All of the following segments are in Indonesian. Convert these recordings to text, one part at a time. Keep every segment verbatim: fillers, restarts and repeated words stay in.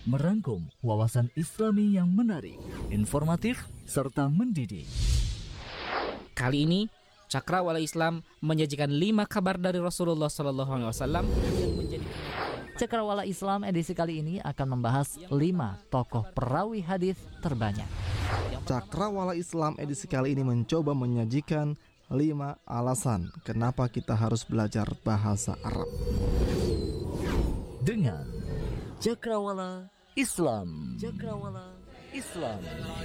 merangkum wawasan Islami yang menarik, informatif, serta mendidik. Kali ini Cakrawala Islam menyajikan lima kabar dari Rasulullah Sallallahu Alaihi Wasallam yang menjadi. Cakrawala Islam edisi kali ini akan membahas lima tokoh perawi hadis terbanyak. Cakrawala Islam edisi kali ini mencoba menyajikan lima alasan kenapa kita harus belajar bahasa Arab. Dengan Cakrawala Islam. Cakrawala Islam.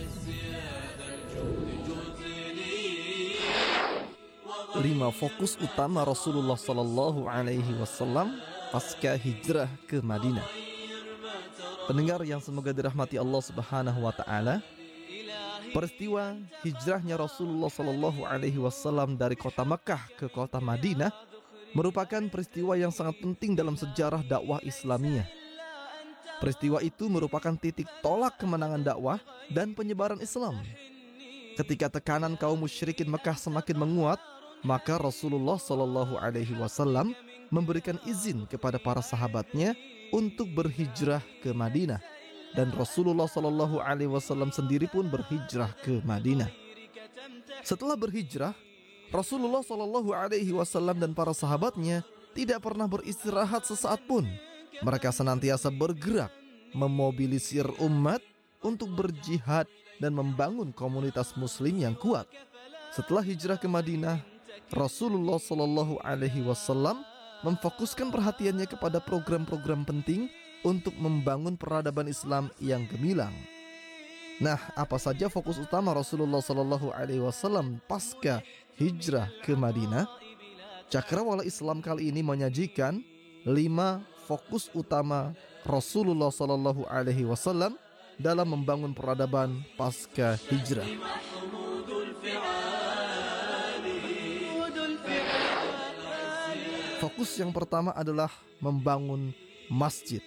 Lima fokus utama Rasulullah Sallallahu Alaihi Wasallam pasca hijrah ke Madinah. Pendengar yang semoga dirahmati Allah Subhanahu Wa Taala, peristiwa hijrahnya Rasulullah Sallallahu Alaihi Wasallam dari kota Mekah ke kota Madinah merupakan peristiwa yang sangat penting dalam sejarah dakwah Islamiyah. Peristiwa itu merupakan titik tolak kemenangan dakwah dan penyebaran Islam. Ketika tekanan kaum musyrikin Mekah semakin menguat, maka Rasulullah Sallallahu Alaihi Wasallam memberikan izin kepada para sahabatnya untuk berhijrah ke Madinah. Dan Rasulullah Sallallahu Alaihi Wasallam sendiri pun berhijrah ke Madinah. Setelah berhijrah, Rasulullah Sallallahu Alaihi Wasallam dan para sahabatnya tidak pernah beristirahat sesaat pun. Mereka senantiasa bergerak, memobilisir umat untuk berjihad dan membangun komunitas Muslim yang kuat. Setelah hijrah ke Madinah, Rasulullah Sallallahu Alaihi Wasallam memfokuskan perhatiannya kepada program-program penting untuk membangun peradaban Islam yang gemilang. Nah, apa saja fokus utama Rasulullah Sallallahu Alaihi Wasallam pasca hijrah ke Madinah? Cakrawala Islam kali ini menyajikan lima fokus utama Rasulullah Sallallahu Alaihi Wasallam dalam membangun peradaban pasca hijrah. Fokus yang pertama adalah membangun masjid.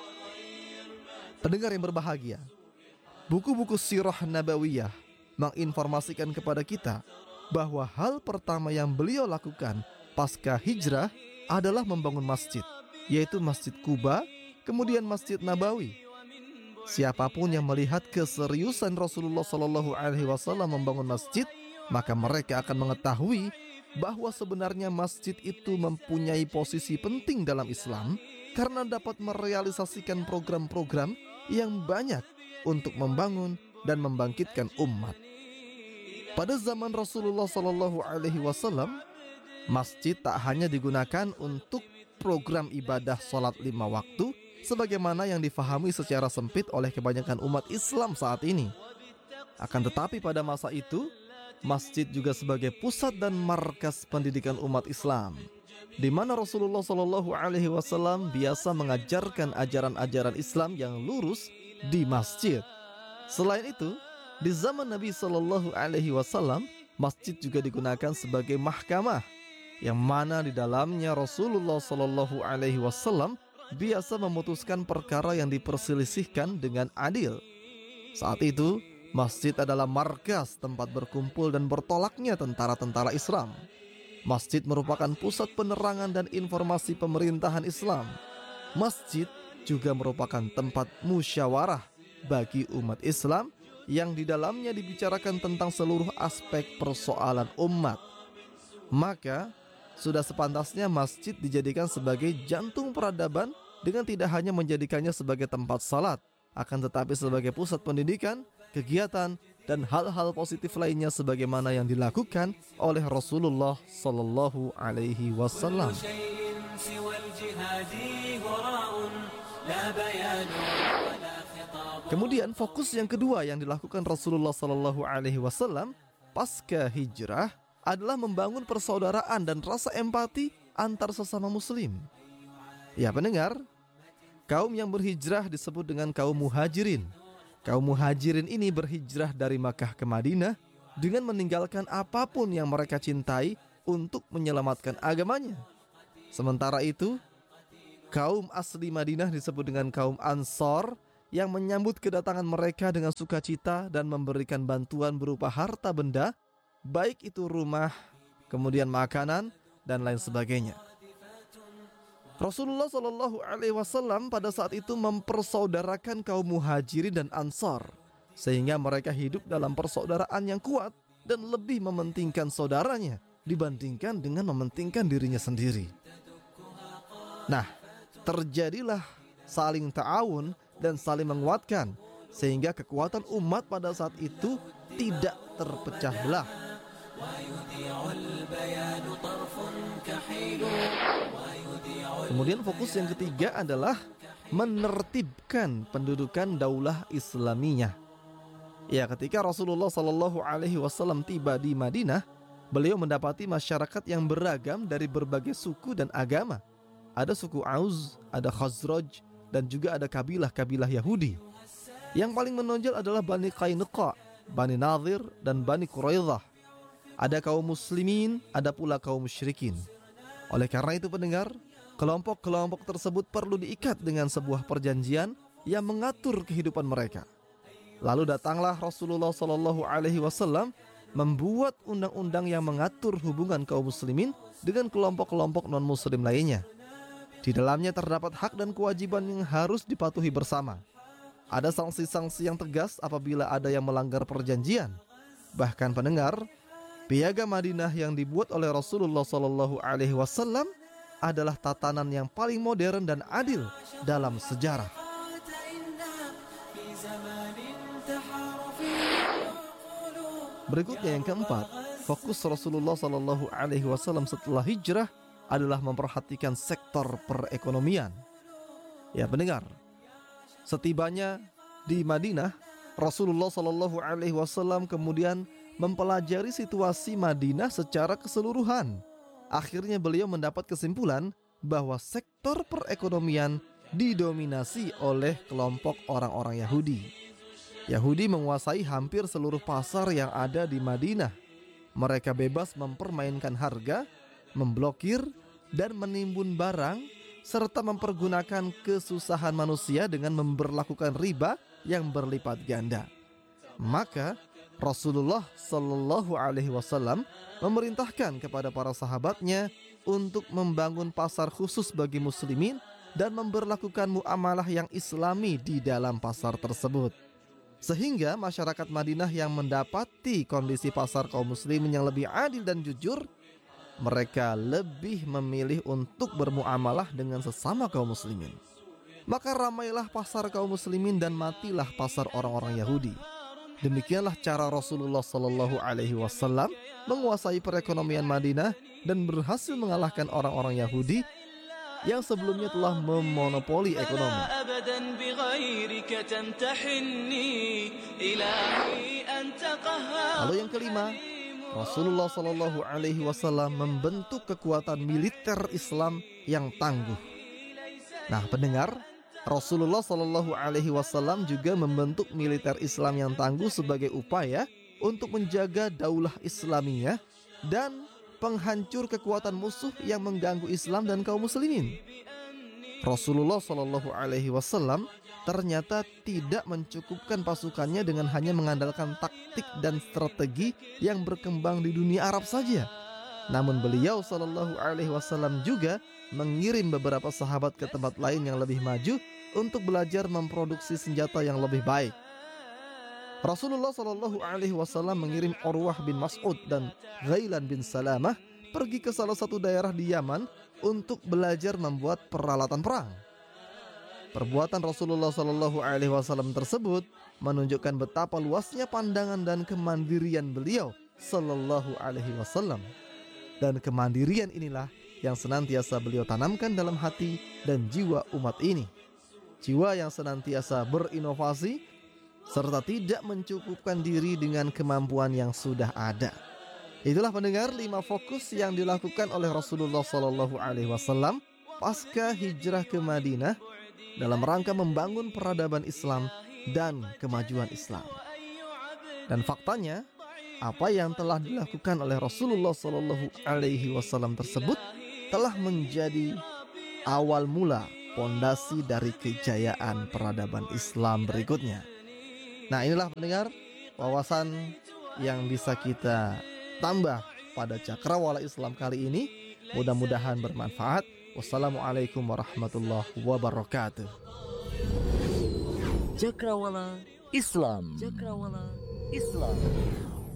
Pendengar yang berbahagia, buku-buku sirah nabawiyah menginformasikan kepada kita bahwa hal pertama yang beliau lakukan pasca hijrah adalah membangun masjid, yaitu Masjid Quba, kemudian Masjid Nabawi. Siapapun yang melihat keseriusan Rasulullah Sallallahu Alaihi Wasallam membangun masjid, maka mereka akan mengetahui bahwa sebenarnya masjid itu mempunyai posisi penting dalam Islam karena dapat merealisasikan program-program yang banyak untuk membangun dan membangkitkan umat. Pada zaman Rasulullah Sallallahu Alaihi Wasallam, masjid tak hanya digunakan untuk program ibadah sholat lima waktu sebagaimana yang difahami secara sempit oleh kebanyakan umat Islam saat ini. Akan tetapi pada masa itu, masjid juga sebagai pusat dan markas pendidikan umat Islam, di mana Rasulullah Shallallahu Alaihi Wasallam biasa mengajarkan ajaran-ajaran Islam yang lurus di masjid. Selain itu, di zaman Nabi Shallallahu Alaihi Wasallam, masjid juga digunakan sebagai mahkamah, yang mana di dalamnya Rasulullah Shallallahu Alaihi Wasallam biasa memutuskan perkara yang diperselisihkan dengan adil. Saat itu, masjid adalah markas tempat berkumpul dan bertolaknya tentara-tentara Islam. Masjid merupakan pusat penerangan dan informasi pemerintahan Islam. Masjid juga merupakan tempat musyawarah bagi umat Islam yang di dalamnya dibicarakan tentang seluruh aspek persoalan umat. Maka, sudah sepantasnya masjid dijadikan sebagai jantung peradaban dengan tidak hanya menjadikannya sebagai tempat salat, akan tetapi sebagai pusat pendidikan, kegiatan, dan hal-hal positif lainnya sebagaimana yang dilakukan oleh Rasulullah Sallallahu Alaihi Wasallam. Kemudian fokus yang kedua yang dilakukan Rasulullah Sallallahu Alaihi Wasallam pasca hijrah adalah membangun persaudaraan dan rasa empati antar sesama muslim. Ya pendengar, kaum yang berhijrah disebut dengan kaum muhajirin. Kaum muhajirin ini berhijrah dari Makkah ke Madinah dengan meninggalkan apapun yang mereka cintai untuk menyelamatkan agamanya. Sementara itu, kaum asli Madinah disebut dengan kaum Ansor yang menyambut kedatangan mereka dengan sukacita dan memberikan bantuan berupa harta benda, baik itu rumah, kemudian makanan, dan lain sebagainya. Rasulullah Shallallahu Alaihi Wasallam pada saat itu mempersaudarakan kaum muhajirin dan ansar, sehingga mereka hidup dalam persaudaraan yang kuat dan lebih mementingkan saudaranya dibandingkan dengan mementingkan dirinya sendiri. Nah, terjadilah saling ta'awun dan saling menguatkan, sehingga kekuatan umat pada saat itu tidak terpecah belah. Kemudian fokus yang ketiga adalah menertibkan pendudukan daulah Islamiyah. Ya, ketika Rasulullah Shallallahu Alaihi Wasallam tiba di Madinah, beliau mendapati masyarakat yang beragam dari berbagai suku dan agama. Ada suku Aus, ada Khazraj, dan juga ada kabilah-kabilah Yahudi. Yang paling menonjol adalah Bani Qainuqa, Bani Nadhir, dan Bani Quraidah. Ada kaum muslimin, ada pula kaum musyrikin. Oleh karena itu pendengar, kelompok-kelompok tersebut perlu diikat dengan sebuah perjanjian yang mengatur kehidupan mereka. Lalu datanglah Rasulullah Shallallahu Alaihi Wasallam membuat undang-undang yang mengatur hubungan kaum muslimin dengan kelompok-kelompok non-muslim lainnya. Di dalamnya terdapat hak dan kewajiban yang harus dipatuhi bersama. Ada sanksi-sanksi yang tegas apabila ada yang melanggar perjanjian. Bahkan pendengar, Piagam Madinah yang dibuat oleh Rasulullah Shallallahu Alaihi Wasallam adalah tatanan yang paling modern dan adil dalam sejarah. Berikutnya yang keempat, fokus Rasulullah Shallallahu Alaihi Wasallam setelah hijrah adalah memperhatikan sektor perekonomian. Ya pendengar, setibanya di Madinah, Rasulullah Shallallahu Alaihi Wasallam kemudian mempelajari situasi Madinah secara keseluruhan. Akhirnya beliau mendapat kesimpulan bahwa sektor perekonomian didominasi oleh kelompok orang-orang Yahudi. Yahudi menguasai hampir seluruh pasar yang ada di Madinah. Mereka bebas mempermainkan harga, memblokir, dan menimbun barang, serta mempergunakan kesusahan manusia dengan memberlakukan riba yang berlipat ganda. Maka Rasulullah Shallallahu Alaihi Wasallam memerintahkan kepada para sahabatnya untuk membangun pasar khusus bagi muslimin dan memberlakukan muamalah yang islami di dalam pasar tersebut. Sehingga masyarakat Madinah yang mendapati kondisi pasar kaum muslimin yang lebih adil dan jujur, mereka lebih memilih untuk bermuamalah dengan sesama kaum muslimin. Maka ramailah pasar kaum muslimin dan matilah pasar orang-orang Yahudi. Demikianlah cara Rasulullah Shallallahu Alaihi Wasallam menguasai perekonomian Madinah dan berhasil mengalahkan orang-orang Yahudi yang sebelumnya telah memonopoli ekonomi. Lalu yang kelima, Rasulullah Shallallahu Alaihi Wasallam membentuk kekuatan militer Islam yang tangguh. Nah pendengar, Rasulullah Shallallahu Alaihi Wasallam juga membentuk militer Islam yang tangguh sebagai upaya untuk menjaga daulah Islamiyah dan penghancur kekuatan musuh yang mengganggu Islam dan kaum muslimin. Rasulullah Shallallahu Alaihi Wasallam ternyata tidak mencukupkan pasukannya dengan hanya mengandalkan taktik dan strategi yang berkembang di dunia Arab saja. Namun beliau Shallallahu Alaihi Wasallam juga mengirim beberapa sahabat ke tempat lain yang lebih maju untuk belajar memproduksi senjata yang lebih baik. Rasulullah Shallallahu Alaihi Wasallam mengirim Urwah bin Mas'ud dan Ghailan bin Salamah pergi ke salah satu daerah di Yaman untuk belajar membuat peralatan perang. Perbuatan Rasulullah Shallallahu Alaihi Wasallam tersebut menunjukkan betapa luasnya pandangan dan kemandirian beliau Shallallahu Alaihi Wasallam. Dan kemandirian inilah yang senantiasa beliau tanamkan dalam hati dan jiwa umat ini. Jiwa yang senantiasa berinovasi serta tidak mencukupkan diri dengan kemampuan yang sudah ada. Itulah pendengar lima fokus yang dilakukan oleh Rasulullah Shallallahu Alaihi Wasallam pasca hijrah ke Madinah dalam rangka membangun peradaban Islam dan kemajuan Islam. Dan faktanya, apa yang telah dilakukan oleh Rasulullah Shallallahu Alaihi Wasallam tersebut telah menjadi awal mula fondasi dari kejayaan peradaban Islam berikutnya. Nah inilah pendengar wawasan yang bisa kita tambah pada Cakrawala Islam kali ini. Mudah-mudahan bermanfaat. Wassalamualaikum warahmatullahi wabarakatuh. Cakrawala Islam. Cakrawala Islam.